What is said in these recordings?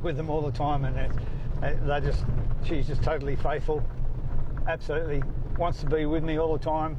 with them all the time, and she's just totally faithful. Absolutely wants to be with me all the time.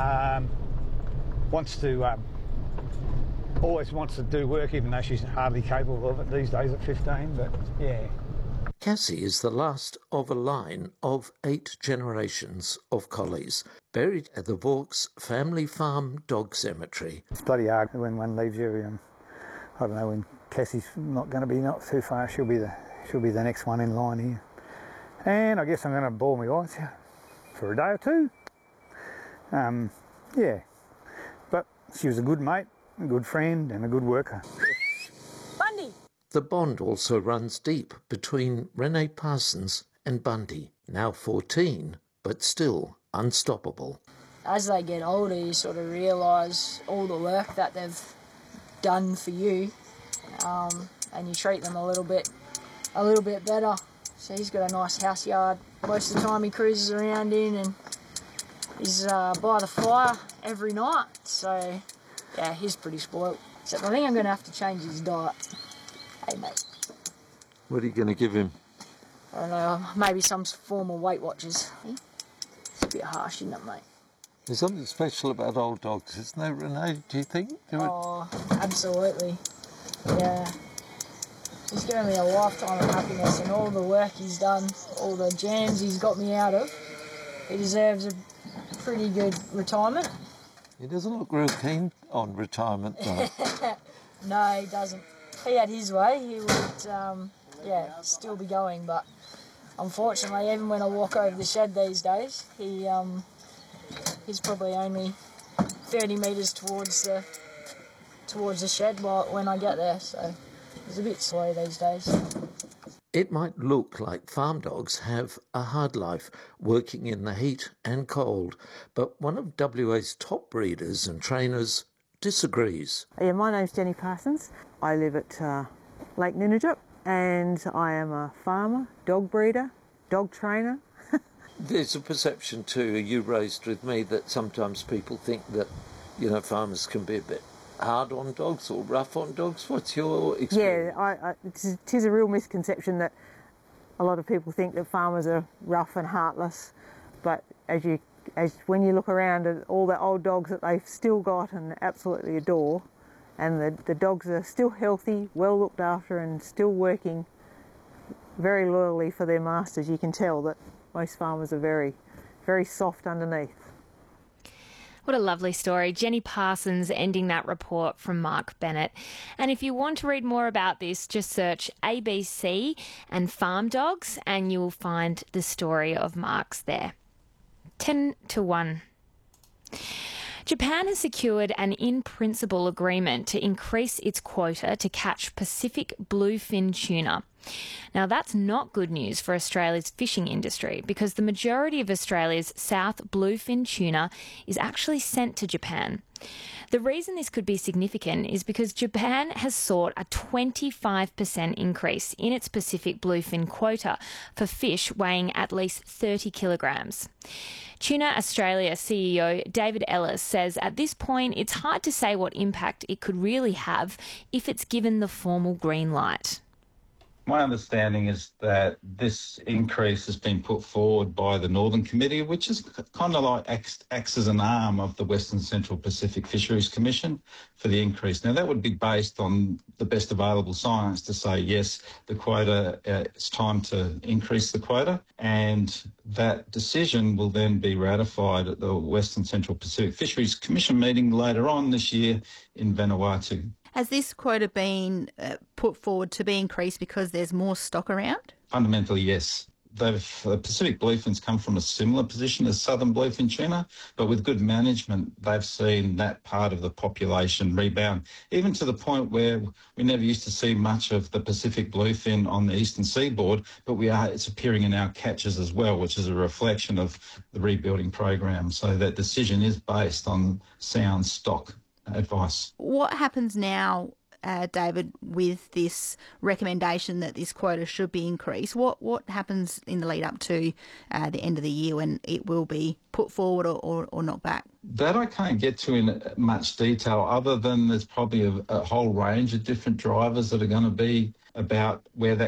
Always wants to do work, even though she's hardly capable of it these days at 15. But yeah. Cassie is the last of a line of 8 generations of collies, buried at the Vaux Family Farm Dog Cemetery. It's bloody hard when one leaves you. I don't know, when Cassie's not too far, she'll be the next one in line here. And I guess I'm going to bawl my eyes out for a day or two. Yeah, but she was a good mate, a good friend and a good worker. Bundy! The bond also runs deep between Renee Parsons and Bundy, now 14, but still unstoppable. As they get older, you sort of realise all the work that they've done for you, and you treat them a little bit better. So he's got a nice house yard. Most of the time he cruises around in, and he's by the fire every night. So yeah, he's pretty spoilt. Except I think I'm going to have to change his diet. Hey mate. What are you going to give him? I don't know, maybe some form of Weight Watchers. It's a bit harsh, isn't it, mate? There's something special about old dogs, isn't there, Renee, do you think? Oh, absolutely. Yeah. He's given me a lifetime of happiness, and all the work he's done, all the jams he's got me out of, he deserves a pretty good retirement. He doesn't look real keen on retirement, though. No, he doesn't. If he had his way, he would, still be going, but unfortunately, even when I walk over the shed these days, he's probably only 30 metres towards the shed when I get there, so he's a bit slow these days. It might look like farm dogs have a hard life, working in the heat and cold, but one of WA's top breeders and trainers disagrees. Yeah, my name's Jenny Parsons. I live at Lake Ninijok, and I am a farmer, dog breeder, dog trainer. There's a perception too, you raised with me, that sometimes people think that, farmers can be a bit hard on dogs or rough on dogs. What's your experience? Yeah, it is a real misconception that a lot of people think that farmers are rough and heartless, but when you look around at all the old dogs that they've still got and absolutely adore, and the dogs are still healthy, well looked after, and still working very loyally for their masters, you can tell that most farmers are very, very soft underneath. What a lovely story. Jenny Parsons ending that report from Mark Bennett. And if you want to read more about this, just search ABC and farm dogs and you will find the story of Mark's there. 10-1. Japan has secured an in-principle agreement to increase its quota to catch Pacific bluefin tuna. Now, that's not good news for Australia's fishing industry because the majority of Australia's south bluefin tuna is actually sent to Japan. The reason this could be significant is because Japan has sought a 25% increase in its Pacific bluefin quota for fish weighing at least 30 kilograms. Tuna Australia CEO David Ellis says at this point it's hard to say what impact it could really have if it's given the formal green light. My understanding is that this increase has been put forward by the Northern Committee, which is kind of like acts as an arm of the Western Central Pacific Fisheries Commission for the increase. Now, that would be based on the best available science to say, yes, the quota, it's time to increase the quota, and that decision will then be ratified at the Western Central Pacific Fisheries Commission meeting later on this year in Vanuatu. Has this quota been put forward to be increased because there's more stock around? Fundamentally, yes. The Pacific bluefins come from a similar position as southern bluefin tuna, but with good management, they've seen that part of the population rebound, even to the point where we never used to see much of the Pacific bluefin on the eastern seaboard, but it's appearing in our catches as well, which is a reflection of the rebuilding program. So that decision is based on sound stock advice. What happens now, David, with this recommendation that this quota should be increased? What happens in the lead up to the end of the year when it will be put forward or knocked back? That I can't get to in much detail, other than there's probably a whole range of different drivers that are going to be about where that